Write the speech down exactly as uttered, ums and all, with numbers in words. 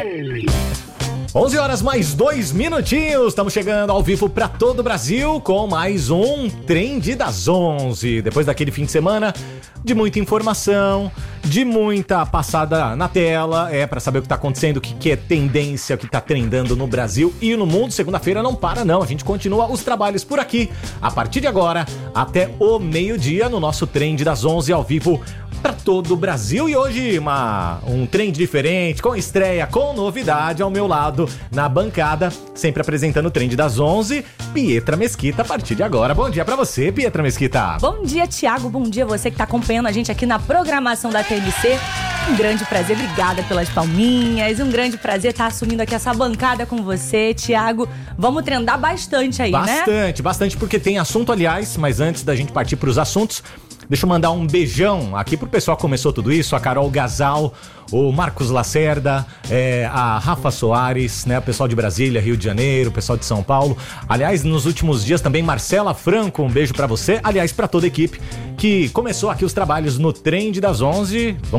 onze horas mais dois minutinhos, estamos chegando ao vivo para todo o Brasil com mais um Trend das onze. Depois daquele fim de semana de muita informação, de muita passada na tela, é para saber o que tá acontecendo, o que, que é tendência, o que tá trendando no Brasil e no mundo. Segunda-feira não para não, a gente continua os trabalhos por aqui, a partir de agora até o meio-dia no nosso Trend das onze ao vivo para todo o Brasil. E hoje uma, um trend diferente, com estreia, com novidade ao meu lado na bancada, sempre apresentando o Trend das onze, Pietra Mesquita, a partir de agora. Bom dia para você, Pietra Mesquita. Bom dia, Thiago, bom dia você que tá acompanhando a gente aqui na programação da T N C. Um grande prazer, obrigada pelas palminhas, um grande prazer estar assumindo aqui essa bancada com você, Thiago. Vamos trendar bastante aí, bastante, né? Bastante, bastante, porque tem assunto, aliás, mas antes da gente partir pros assuntos, deixa eu mandar um beijão aqui pro pessoal que começou tudo isso, a Carol Gasal, o Marcos Lacerda, é, a Rafa Soares, né, o pessoal de Brasília, Rio de Janeiro, o pessoal de São Paulo. Aliás, nos últimos dias também Marcela Franco, um beijo pra você. Aliás, pra toda a equipe que começou aqui os trabalhos no Trend das onze.